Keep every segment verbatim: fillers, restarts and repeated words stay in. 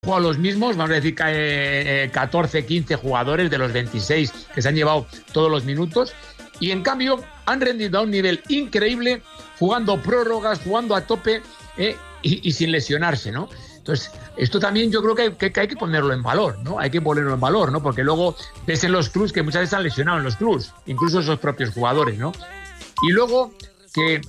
jugado los mismos, vamos a decir que eh, catorce, quince jugadores de los veintiséis que se han llevado todos los minutos, y en cambio han rendido a un nivel increíble, jugando prórrogas, jugando a tope eh, y, y sin lesionarse, ¿no? Entonces, esto también yo creo que, que, que hay que ponerlo en valor, ¿no? Hay que ponerlo en valor, ¿no? Porque luego ves en los clubs que muchas veces han lesionado en los clubs, incluso esos propios jugadores, ¿no? Y luego que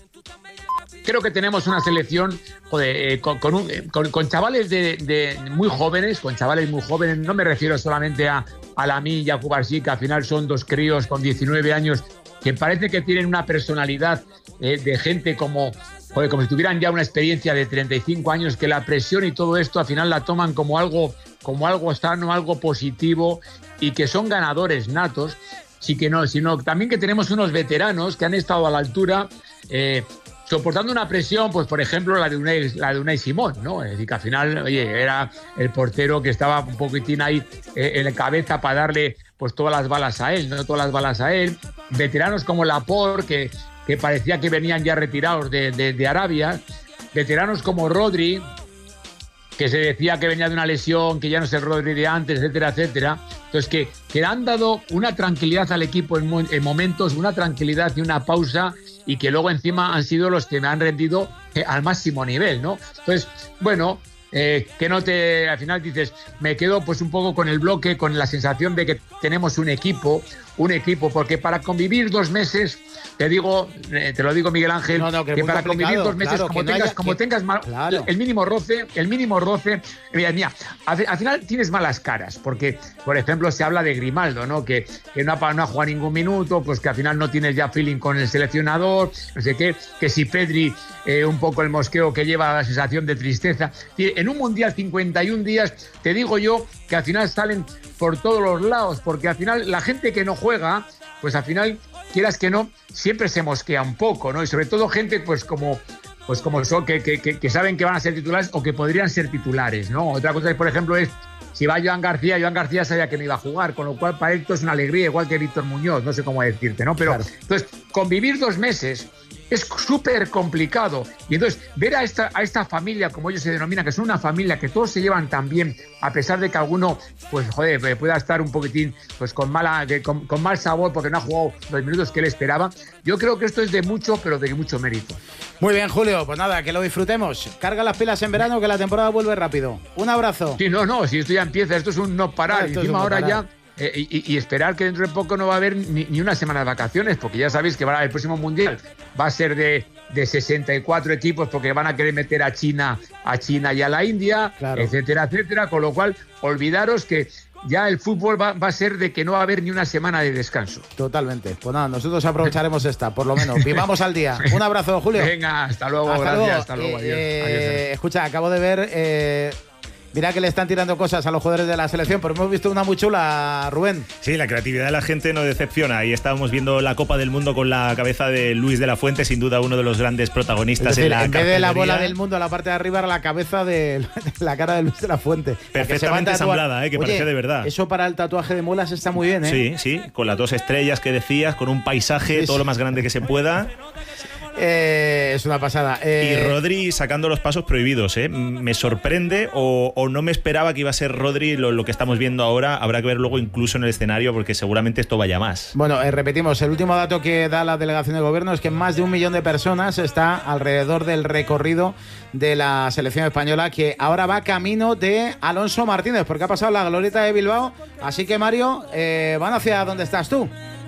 creo que tenemos una selección joder, eh, con, con, un, con, con chavales de, de muy jóvenes, con chavales muy jóvenes, no me refiero solamente a, a Lamine y a Cubarsí, que al final son dos críos con diecinueve años, que parece que tienen una personalidad eh, de gente como, joder, como si tuvieran ya una experiencia de treinta y cinco años, que la presión y todo esto al final la toman como algo, como algo sano, algo positivo, y que son ganadores natos. Sí que no, sino también que tenemos unos veteranos que han estado a la altura, eh, soportando una presión, pues por ejemplo la de Unai, la de Unai Simón, ¿no? Es decir, que al final, oye, era el portero que estaba un poquitín ahí eh, en la cabeza para darle pues todas las balas a él, no todas las balas a él. Veteranos como Laporte, que, que parecía que venían ya retirados de, de, de Arabia. Veteranos como Rodri, que se decía que venía de una lesión, que ya no es el Rodri de antes, etcétera, etcétera. Entonces, que, que han dado una tranquilidad al equipo en, en momentos, una tranquilidad y una pausa, y que luego encima han sido los que me han rendido eh, al máximo nivel, ¿no? Entonces, bueno, eh, que no te... Al final dices, me quedo pues un poco con el bloque, con la sensación de que tenemos un equipo, un equipo, porque para convivir dos meses, te digo, eh, te lo digo Miguel Ángel, no, no, que, que para convivir dos meses, claro, como, tengas, no haya, como que, tengas mal, claro. el mínimo roce, el mínimo roce, mira, mira al, al final tienes malas caras, porque, por ejemplo, se habla de Grimaldo, ¿no? Que, que no, ha, no ha jugado ningún minuto, pues que al final no tienes ya feeling con el seleccionador, no sé qué, que si Pedri, eh, un poco el mosqueo que lleva la sensación de tristeza. En un Mundial cincuenta y un días, te digo yo que al final salen por todos los lados, porque al final la gente que no juega, pues al final, quieras que no, siempre se mosquea un poco, ¿no? Y sobre todo gente pues como pues como son, que, que, que saben que van a ser titulares o que podrían ser titulares, ¿no? Otra cosa, por ejemplo, es si va Joan García, Joan García sabía que no iba a jugar, con lo cual para él esto es una alegría, igual que Víctor Muñoz, no sé cómo decirte, ¿no? Pero, claro. Entonces, convivir dos meses es súper complicado. Y entonces, ver a esta, a esta familia, como ellos se denominan, que son una familia que todos se llevan tan bien, a pesar de que alguno, pues, joder, pueda estar un poquitín, pues, con mala, con, con mal sabor porque no ha jugado los minutos que él esperaba. Yo creo que esto es de mucho, pero de mucho mérito. Muy bien, Julio, pues nada, que lo disfrutemos. Carga las pilas en verano, que la temporada vuelve rápido. Un abrazo. Sí, no, no, si esto ya empieza, esto es un no parar. Ah, y encima ahora parar. ya... Eh, y, y esperar que dentro de poco no va a haber ni, ni una semana de vacaciones, porque ya sabéis que va, el próximo Mundial va a ser de, de sesenta y cuatro equipos, porque van a querer meter a China, a China y a la India, claro. etcétera, etcétera, con lo cual olvidaros que ya el fútbol va, va a ser de que no va a haber ni una semana de descanso. Totalmente. Pues nada, nosotros aprovecharemos esta, por lo menos. Vivamos al día. Un abrazo, Julio. Venga, hasta luego, hasta gracias, luego. hasta luego. Adiós. Eh, Adiós. Escucha, acabo de ver... Eh, Mira que le están tirando cosas a los jugadores de la selección, pero hemos visto una muy chula, Rubén. Sí, la creatividad de la gente no decepciona. Y estábamos viendo la Copa del Mundo con la cabeza de Luis de la Fuente, sin duda uno de los grandes protagonistas. Es decir, en la en vez de la bola del mundo a la parte de arriba, era la cabeza de la cara de Luis de la Fuente. Perfectamente ensamblada, ¿eh? que Oye, parece de verdad. Eso para el tatuaje de muelas está muy bien, ¿eh? Sí, sí, con las dos estrellas que decías, con un paisaje sí, todo sí. lo más grande que se pueda. Eh, es una pasada. Eh... Y Rodri sacando los pasos prohibidos, ¿eh? Me sorprende o, o no me esperaba que iba a ser Rodri lo, lo que estamos viendo ahora. Habrá que ver luego incluso en el escenario, porque seguramente esto vaya más. Bueno, eh, repetimos, el último dato que da la delegación de gobierno es que más de un millón de personas está alrededor del recorrido de la selección española, que ahora va camino de Alonso Martínez, porque ha pasado la glorieta de Bilbao. Así que, Mario, eh, van hacia donde estás tú.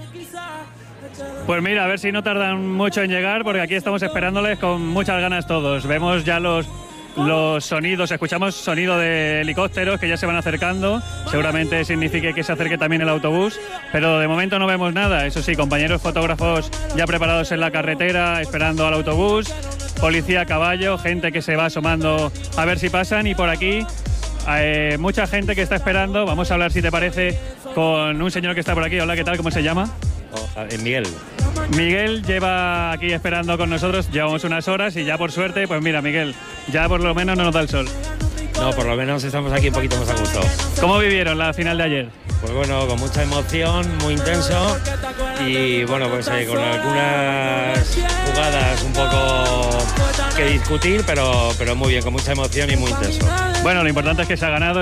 Pues mira, a ver si no tardan mucho en llegar, porque aquí estamos esperándoles con muchas ganas todos. Vemos ya los, los sonidos, escuchamos sonido de helicópteros que ya se van acercando. Seguramente signifique que se acerque también el autobús, pero de momento no vemos nada. Eso sí, compañeros fotógrafos ya preparados en la carretera, esperando al autobús. Policía a caballo, gente que se va asomando a ver si pasan. Y por aquí eh, mucha gente que está esperando. Vamos a hablar, si te parece, con un señor que está por aquí. Hola, ¿qué tal? ¿Cómo se llama? Miguel. Miguel lleva aquí esperando con nosotros, llevamos unas horas y ya por suerte, pues mira, Miguel, ya por lo menos no nos da el sol. No, por lo menos estamos aquí un poquito más a gusto. ¿Cómo vivieron la final de ayer? Pues bueno, con mucha emoción, muy intenso y bueno, pues eh, con algunas jugadas un poco que discutir, pero, pero muy bien, con mucha emoción y muy intenso. Bueno, lo importante es que se ha ganado.